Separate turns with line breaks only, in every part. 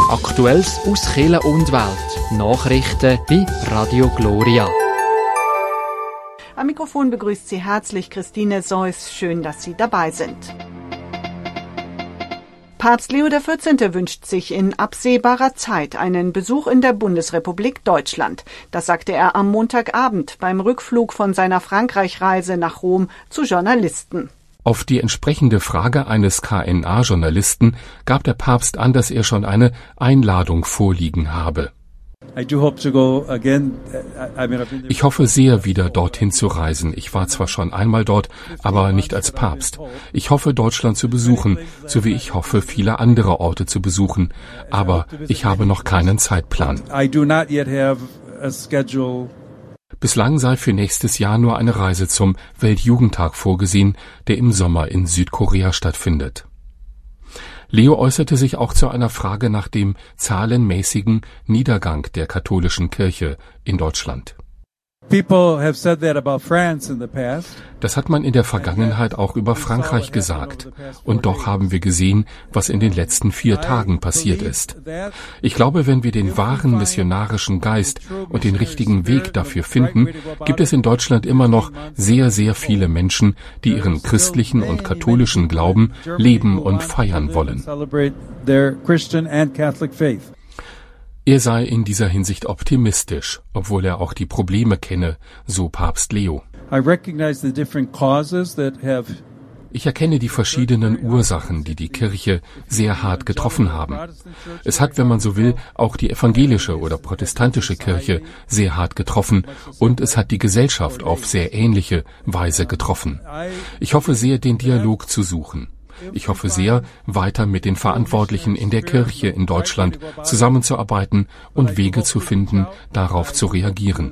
Aktuelles aus Kirche und Welt. Nachrichten bei Radio Gloria.
Am Mikrofon begrüßt Sie herzlich Christine Seuss. Schön, dass Sie dabei sind. Papst Leo XIV. Wünscht sich in absehbarer Zeit einen Besuch in der Bundesrepublik Deutschland. Das sagte er am Montagabend beim Rückflug von seiner Frankreich-Reise nach Rom zu Journalisten.
Auf die entsprechende Frage eines KNA-Journalisten gab der Papst an, dass er schon eine Einladung vorliegen habe. Ich hoffe sehr, wieder dorthin zu reisen. Ich war zwar schon einmal dort, aber nicht als Papst. Ich hoffe, Deutschland zu besuchen, so wie ich hoffe, viele andere Orte zu besuchen. Aber ich habe noch keinen Zeitplan. Bislang sei für nächstes Jahr nur eine Reise zum Weltjugendtag vorgesehen, der im Sommer in Südkorea stattfindet. Leo äußerte sich auch zu einer Frage nach dem zahlenmäßigen Niedergang der katholischen Kirche in Deutschland. Das hat man in der Vergangenheit auch über Frankreich gesagt. Und doch haben wir gesehen, was in den letzten 4 Tagen passiert ist. Ich glaube, wenn wir den wahren missionarischen Geist und den richtigen Weg dafür finden, gibt es in Deutschland immer noch sehr, sehr viele Menschen, die ihren christlichen und katholischen Glauben leben und feiern wollen. Er sei in dieser Hinsicht optimistisch, obwohl er auch die Probleme kenne, so Papst Leo. Ich erkenne die verschiedenen Ursachen, die die Kirche sehr hart getroffen haben. Es hat, wenn man so will, auch die evangelische oder protestantische Kirche sehr hart getroffen und es hat die Gesellschaft auf sehr ähnliche Weise getroffen. Ich hoffe sehr, den Dialog zu suchen. Ich hoffe sehr, weiter mit den Verantwortlichen in der Kirche in Deutschland zusammenzuarbeiten und Wege zu finden, darauf zu reagieren.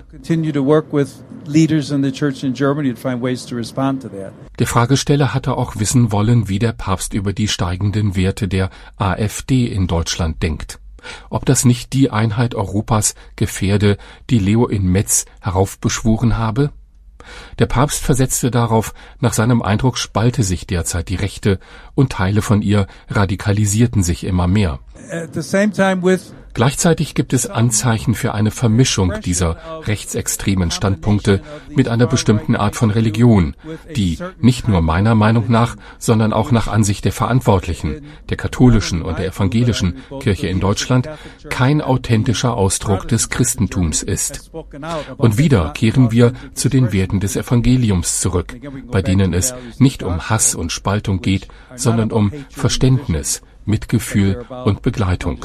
Der Fragesteller hatte auch wissen wollen, wie der Papst über die steigenden Werte der AfD in Deutschland denkt. Ob das nicht die Einheit Europas gefährde, die Leo in Metz heraufbeschworen habe? Der Papst versetzte darauf, nach seinem Eindruck spalte sich derzeit die Rechte und Teile von ihr radikalisierten sich immer mehr. Gleichzeitig gibt es Anzeichen für eine Vermischung dieser rechtsextremen Standpunkte mit einer bestimmten Art von Religion, die nicht nur meiner Meinung nach, sondern auch nach Ansicht der Verantwortlichen, der katholischen und der evangelischen Kirche in Deutschland, kein authentischer Ausdruck des Christentums ist. Und wieder kehren wir zu den Werten des Evangeliums zurück, bei denen es nicht um Hass und Spaltung geht, sondern um Verständnis, Mitgefühl und Begleitung.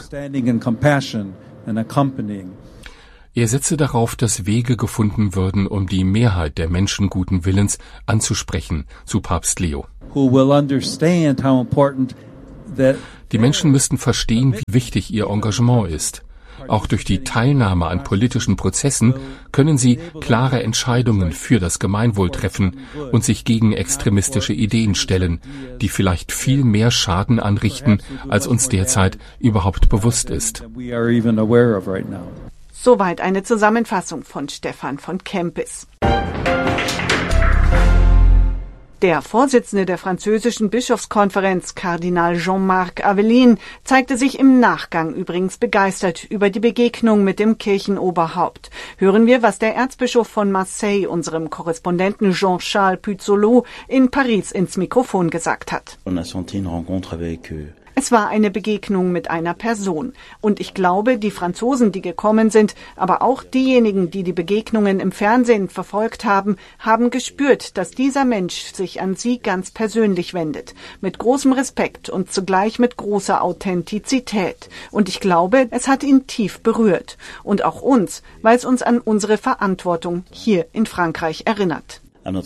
Er setze darauf, dass Wege gefunden würden, um die Mehrheit der Menschen guten Willens anzusprechen, zu Papst Leo. Die Menschen müssten verstehen, wie wichtig ihr Engagement ist. Auch durch die Teilnahme an politischen Prozessen können sie klare Entscheidungen für das Gemeinwohl treffen und sich gegen extremistische Ideen stellen, die vielleicht viel mehr Schaden anrichten, als uns derzeit überhaupt bewusst ist.
Soweit eine Zusammenfassung von Stefan von Kempis. Der Vorsitzende der französischen Bischofskonferenz, Kardinal Jean-Marc Aveline, zeigte sich im Nachgang übrigens begeistert über die Begegnung mit dem Kirchenoberhaupt. Hören wir, was der Erzbischof von Marseille, unserem Korrespondenten Jean-Charles Puzolo, in Paris ins Mikrofon gesagt hat. Es war eine Begegnung mit einer Person. Und ich glaube, die Franzosen, die gekommen sind, aber auch diejenigen, die die Begegnungen im Fernsehen verfolgt haben, haben gespürt, dass dieser Mensch sich an sie ganz persönlich wendet. Mit großem Respekt und zugleich mit großer Authentizität. Und ich glaube, es hat ihn tief berührt. Und auch uns, weil es uns an unsere Verantwortung hier in Frankreich erinnert.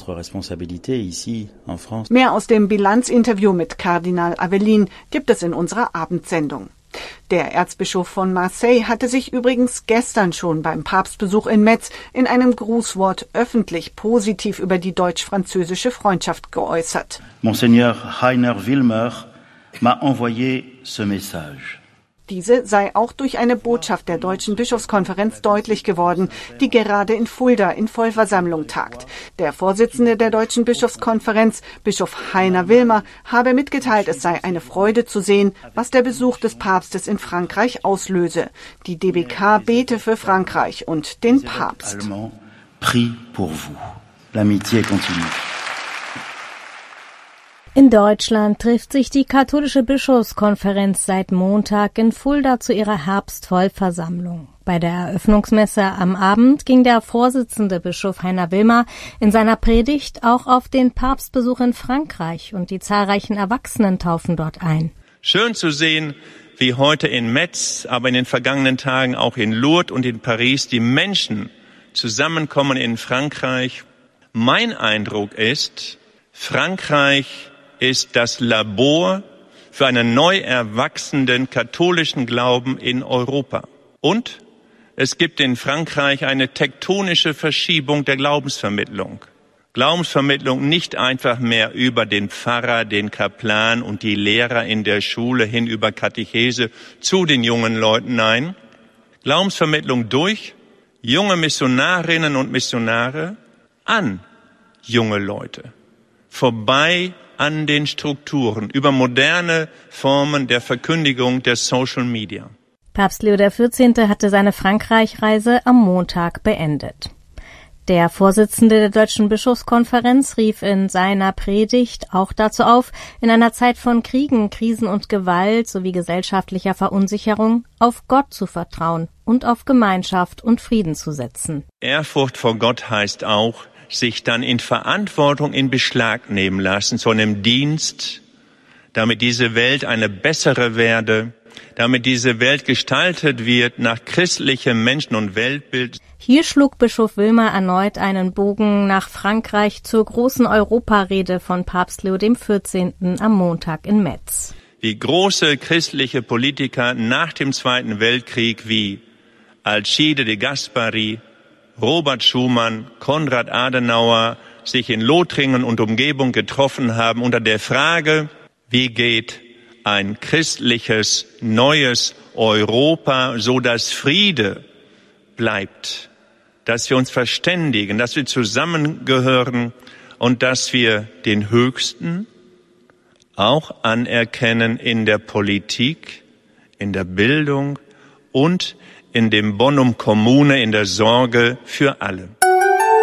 Mehr aus dem Bilanzinterview mit Kardinal Aveline gibt es in unserer Abendsendung. Der Erzbischof von Marseille hatte sich übrigens gestern schon beim Papstbesuch in Metz in einem Grußwort öffentlich positiv über die deutsch-französische Freundschaft geäußert.
Monseigneur Rainer Wilmer m'a envoyé ce message.
Diese sei auch durch eine Botschaft der Deutschen Bischofskonferenz deutlich geworden, die gerade in Fulda in Vollversammlung tagt. Der Vorsitzende der Deutschen Bischofskonferenz, Bischof Heiner Wilmer, habe mitgeteilt, es sei eine Freude zu sehen, was der Besuch des Papstes in Frankreich auslöse. Die DBK bete für Frankreich und den Papst.
In Deutschland trifft sich die katholische Bischofskonferenz seit Montag in Fulda zu ihrer Herbstvollversammlung. Bei der Eröffnungsmesse am Abend ging der Vorsitzende Bischof Heiner Wilmer in seiner Predigt auch auf den Papstbesuch in Frankreich und die zahlreichen Erwachsenentaufen dort ein.
Schön zu sehen, wie heute in Metz, aber in den vergangenen Tagen auch in Lourdes und in Paris die Menschen zusammenkommen in Frankreich. Mein Eindruck ist, Frankreich ist das Labor für einen neu erwachsenden katholischen Glauben in Europa. Und es gibt in Frankreich eine tektonische Verschiebung der Glaubensvermittlung. Glaubensvermittlung nicht einfach mehr über den Pfarrer, den Kaplan und die Lehrer in der Schule hin über Katechese zu den jungen Leuten. Nein, Glaubensvermittlung durch junge Missionarinnen und Missionare an junge Leute. Vorbei an den Strukturen, über moderne Formen der Verkündigung der Social Media.
Papst Leo XIV. Hatte seine Frankreich-Reise am Montag beendet. Der Vorsitzende der Deutschen Bischofskonferenz rief in seiner Predigt auch dazu auf, in einer Zeit von Kriegen, Krisen und Gewalt sowie gesellschaftlicher Verunsicherung auf Gott zu vertrauen und auf Gemeinschaft und Frieden zu setzen.
Ehrfurcht vor Gott heißt auch, sich dann in Verantwortung in Beschlag nehmen lassen zu einem Dienst, damit diese Welt eine bessere werde, damit diese Welt gestaltet wird nach christlichem Menschen- und Weltbild.
Hier schlug Bischof Wilmer erneut einen Bogen nach Frankreich zur großen Europarede von Papst Leo XIV. Am Montag in Metz.
Wie große christliche Politiker nach dem Zweiten Weltkrieg wie Alcide de Gasperi, Robert Schuman, Konrad Adenauer sich in Lothringen und Umgebung getroffen haben unter der Frage, wie geht ein christliches, neues Europa, so dass Friede bleibt, dass wir uns verständigen, dass wir zusammengehören und dass wir den Höchsten auch anerkennen in der Politik, in der Bildung und in dem Bonum Commune, in der Sorge für alle.